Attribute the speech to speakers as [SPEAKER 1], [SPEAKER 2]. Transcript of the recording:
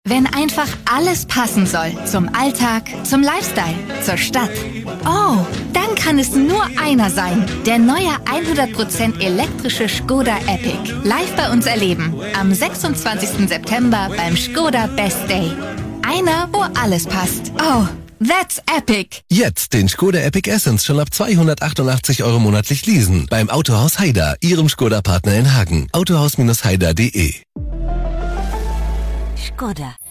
[SPEAKER 1] Wenn einfach alles passen soll. Zum Alltag, zum Lifestyle, zur Stadt. Oh, dann kann es nur einer sein. Der neue 100% elektrische Škoda Epic. Live bei uns erleben. Am 26. September beim Škoda Best Day. Einer, wo alles passt. Oh, that's epic.
[SPEAKER 2] Jetzt den Škoda Epic Essence schon ab 288 € monatlich leasen. Beim Autohaus Haider, Ihrem Škoda-Partner in Hagen. Autohaus-haider.de.
[SPEAKER 3] Škoda.